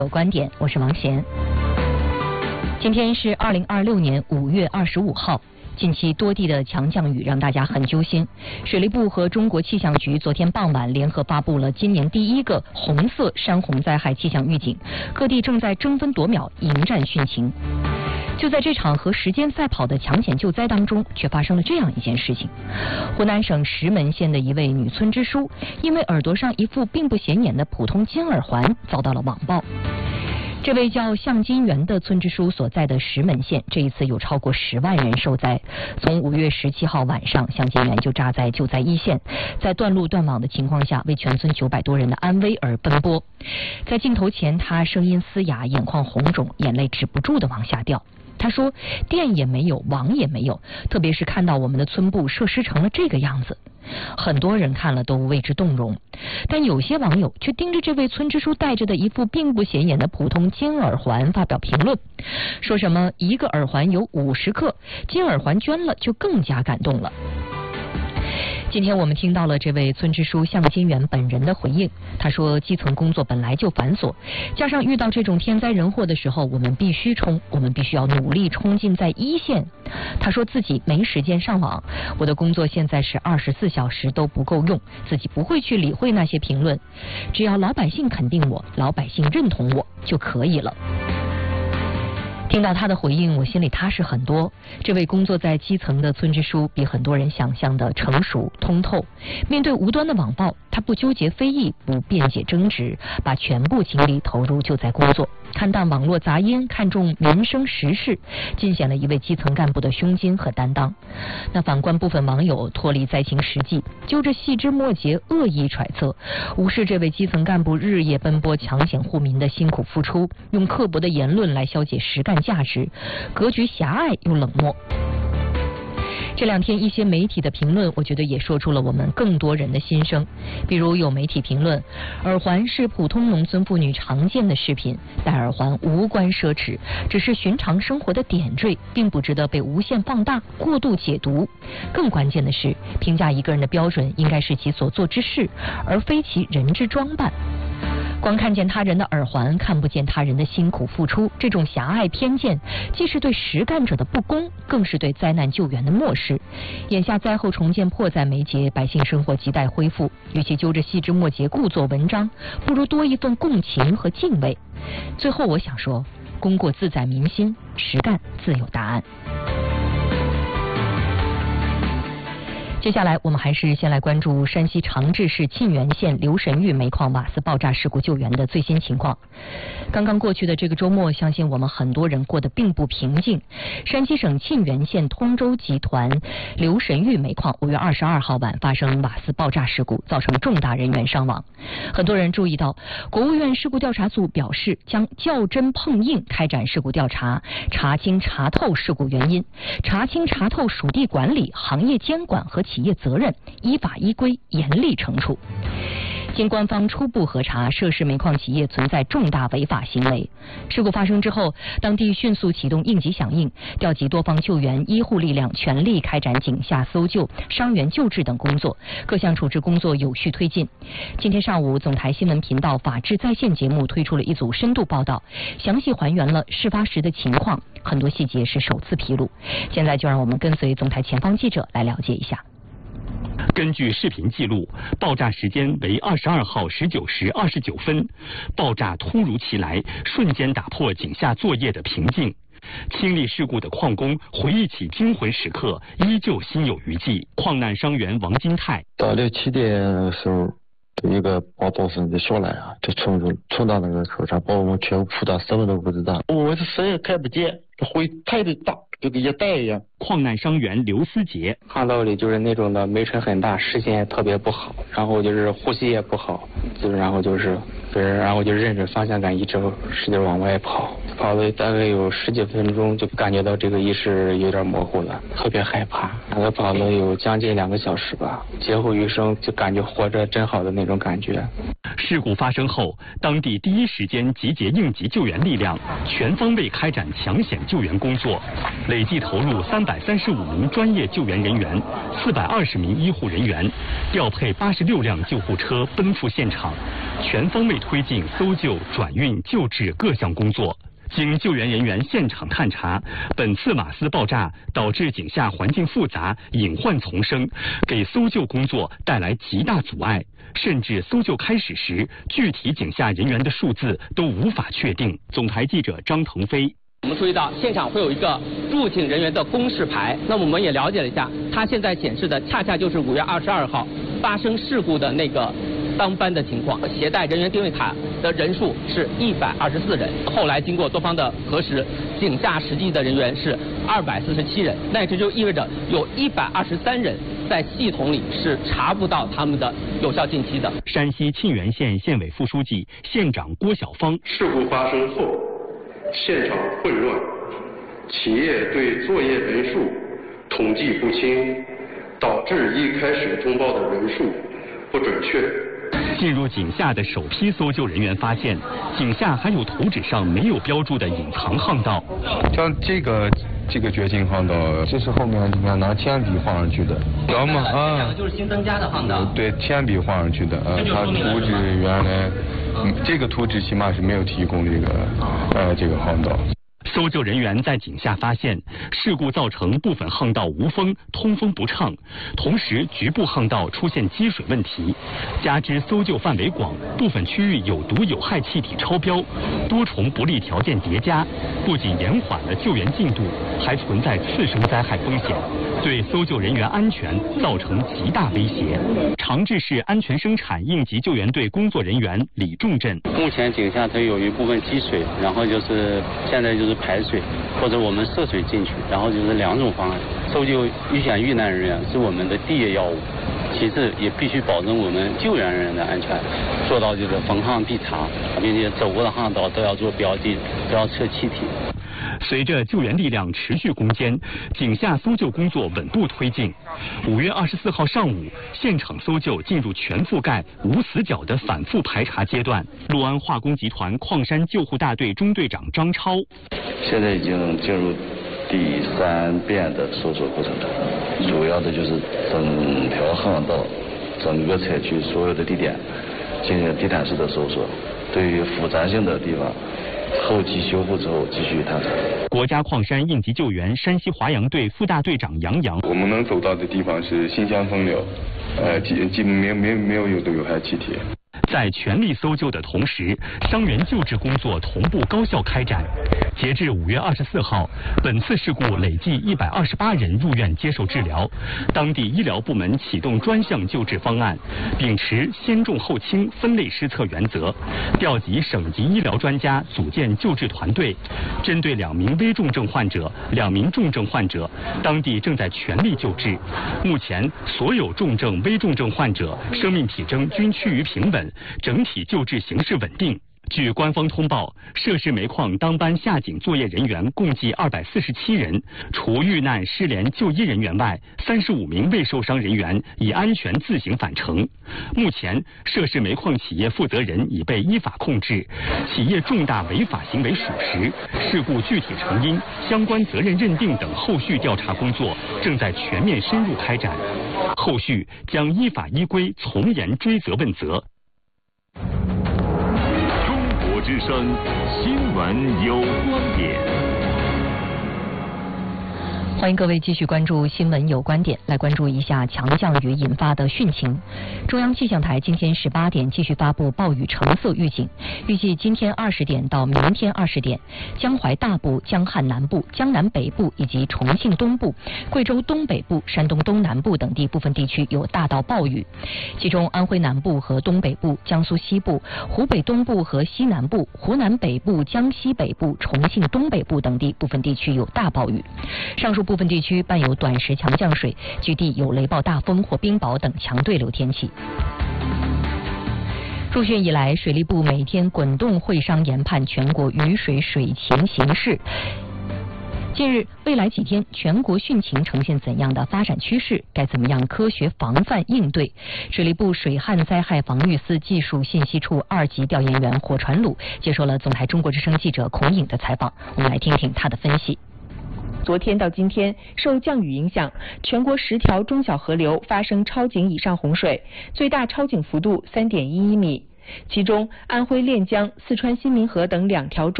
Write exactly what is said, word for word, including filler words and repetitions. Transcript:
有观点，我是王贤。今天是二零二六年五月二十五号。近期多地的强降雨让大家很揪心。水利部和中国气象局昨天傍晚联合发布了今年第一个红色山洪灾害气象预警，各地正在争分夺秒迎战汛情。就在这场和时间赛跑的抢险救灾当中，却发生了这样一件事情：湖南省石门县的一位女村支书，因为耳朵上一副并不显眼的普通金耳环，遭到了网暴。这位叫向金元的村支书所在的石门县，这一次有超过十万人受灾。从五月十七号晚上，向金元就扎在救灾一线，在断路断网的情况下，为全村九百多人的安危而奔波。在镜头前，他声音嘶哑，眼眶红肿，眼泪止不住的往下掉。他说：“电也没有，网也没有，特别是看到我们的村部设施成了这个样子。”很多人看了都为之动容，但有些网友却盯着这位村支书戴着的一副并不显眼的普通金耳环发表评论，说什么一个耳环有五十克，金耳环捐了就更加感动了。今天我们听到了这位村支书向金元本人的回应，他说基层工作本来就繁琐，加上遇到这种天灾人祸的时候，我们必须冲，我们必须要努力冲劲在一线。他说自己没时间上网，我的工作现在是二十四小时都不够用，自己不会去理会那些评论，只要老百姓肯定我，老百姓认同我就可以了。听到他的回应，我心里踏实很多。这位工作在基层的村支书比很多人想象的成熟通透，面对无端的网暴，他不纠结非议，不辩解争执，把全部精力投入救灾工作，看淡网络杂音，看重民生时事，尽显了一位基层干部的胸襟和担当。那反观部分网友脱离灾情实际，就着细枝末节恶意揣测，无视这位基层干部日夜奔波抢险护民的辛苦付出，用刻薄的言论来消解实干价值，格局狭隘又冷漠。这两天一些媒体的评论，我觉得也说出了我们更多人的心声。比如有媒体评论，耳环是普通农村妇女常见的饰品，戴耳环无关奢侈，只是寻常生活的点缀，并不值得被无限放大、过度解读。更关键的是，评价一个人的标准应该是其所做之事，而非其人之装扮。光看见他人的耳环，看不见他人的辛苦付出，这种狭隘偏见，既是对实干者的不公，更是对灾难救援的漠视。眼下灾后重建迫在眉睫，百姓生活亟待恢复，与其揪着细枝末节故作文章，不如多一份共情和敬畏。最后我想说，功过自在民心，实干自有答案。接下来我们还是先来关注山西长治市沁源县刘神峪煤矿瓦斯爆炸事故救援的最新情况。刚刚过去的这个周末，相信我们很多人过得并不平静。山西省沁源县通州集团刘神峪煤矿五月二十二号晚发生瓦斯爆炸事故，造成重大人员伤亡。很多人注意到，国务院事故调查组表示将较真碰硬开展事故调查，查清查透事故原因，查清查透属地管理、行业监管和企业责任，依法依规严厉惩处。经官方初步核查，涉事煤矿企业存在重大违法行为。事故发生之后，当地迅速启动应急响应，调集多方救援医护力量，全力开展井下搜救、伤员救治等工作，各项处置工作有序推进。今天上午，总台新闻频道《法治在线》节目推出了一组深度报道，详细还原了事发时的情况，很多细节是首次披露。现在就让我们跟随总台前方记者来了解一下。 根据视频记录，爆炸时间为二十二号十九时二十九分，爆炸突如其来，瞬间打破井下作业的平静。亲历事故的矿工回忆起惊魂时刻，依旧心有余悸。矿难伤员王金泰： 到六七点的时候，有一个爆炸声就下来啊，就冲入冲到那个口上，把我们全部扑倒，什么都不知道。我是谁也看不见，灰太大，就跟一袋一样。 矿难伤员刘思杰： 看到里就是那种的煤尘很大，视线也特别不好，然后就是呼吸也不好，就是然后就是就是然后就认准方向感，一直使劲往外跑，跑了大概有十几分钟，就感觉到这个意识有点模糊了，特别害怕。大概跑了有将近两个小时吧，劫后余生，就感觉活着真好的那种感觉。 事故发生后，当地第一时间集结应急救援力量，全方位开展抢险救援工作，累计投入三百三十五名专业救援人员、四百二十名医护人员，调配八十六辆救护车奔赴现场，全方位推进搜救、转运、救治各项工作。经救援人员现场探查，本次瓦斯爆炸导致井下环境复杂、隐患丛生，给搜救工作带来极大阻碍，甚至搜救开始时，具体井下人员的数字都无法确定。总台记者张腾飞。 我们注意到现场会有一个入井人员的公示牌，那么我们也了解了一下，它现在显示的恰恰就是五月二十二号发生事故的那个当班的情况，携带人员定位卡的人数是一百二十四人。后来经过多方的核实，井下实际的人员是二百四十七人，那这就意味着有一百二十三人在系统里是查不到他们的有效信息的。 山西沁源县县委副书记、县长郭晓芳， 事故发生后，现场混乱，企业对作业人数统计不清，导致一开始通报的人数不准确。 进入井下的首批搜救人员发现，井下还有图纸上没有标注的隐藏巷道。 像这个这个绝境巷道，这是后面你看拿铅笔画上去的，知道吗？啊， 两个就是新增加的巷道。 对，铅笔画上去的，呃，它图纸原来，嗯，这个图纸起码是没有提供这个，呃，这个巷道。 搜救人员在井下发现，事故造成部分巷道无风、通风不畅，同时局部巷道出现积水问题，加之搜救范围广，部分区域有毒有害气体超标，多重不利条件叠加，不仅延缓了救援进度，还存在次生灾害风险，对搜救人员安全造成极大威胁。长治市安全生产应急救援队工作人员李仲振， 目前井下它有一部分积水，然后就是现在就是排水或者我们涉水进去，然后就是两种方案。搜救遇险遇难人员是我们的第一要务，其次也必须保证我们救援人员的安全，做到就是逢巷必查，并且走过的巷道都要做标记，不要测气体。 随着救援力量持续攻坚，井下搜救工作稳步推进。五月二十四号上午，现场搜救进入全覆盖、无死角的反复排查阶段。六安化工集团矿山救护大队中队长张超， 现在已经进入第三遍的搜索过程了，主要的就是整条巷道、整个采区所有的地点进行地毯式的搜索，对于复杂性的地方，后期修复之后继续探查。 国家矿山应急救援山西华阳队副大队长杨洋， 我们能走到的地方是新乡风流，呃，基基本没有没有没有有毒有害气体。 在全力搜救的同时，伤员救治工作同步高效开展。截至五月二十四号，本次事故累计一百二十八人入院接受治疗。当地医疗部门启动专项救治方案，秉持先重后轻分类施策原则，调集省级医疗专家组建救治团队，针对两名危重症患者、两名重症患者，当地正在全力救治。目前，所有重症、危重症患者生命体征均趋于平稳。整体救治形势稳定。据官方通报，涉事煤矿当班下井作业人员共计二百四十七人，除遇难失联就医人员外，三十五名未受伤人员已安全自行返程。目前，涉事煤矿企业负责人已被依法控制，企业重大违法行为属实，事故具体成因、相关责任认定等后续调查工作正在全面深入开展，后续将依法依规从严追责问责。 之声新闻有观点， 欢迎各位继续关注新闻有观点，来关注一下强降雨引发的汛情。中央气象台今天十八点继续发布暴雨橙色预警，预计今天二十点到明天二十点，江淮大部、江汉南部、江南北部以及重庆东部、贵州东北部、山东东南部等地部分地区有大到暴雨，其中安徽南部和东北部、江苏西部、湖北东部和西南部、湖南北部、江西北部、重庆东北部等地部分地区有大暴雨。上述部分地区伴有短时强降水，局地有雷暴大风或冰雹等强对流天气。入汛以来，水利部每天滚动会商研判全国雨水水情形势。 近日，未来几天全国汛情呈现怎样的发展趋势？该怎么样科学防范应对？水利部水旱灾害防御司技术信息处二级调研员火传鲁接受了总台中国之声记者孔颖的采访，我们来听听他的分析。 昨天到今天，受降雨影响，全国十条中小河流发生超警以上洪水，最大超警幅度 三点一一米。其中，安徽练江、四川新民河等两条中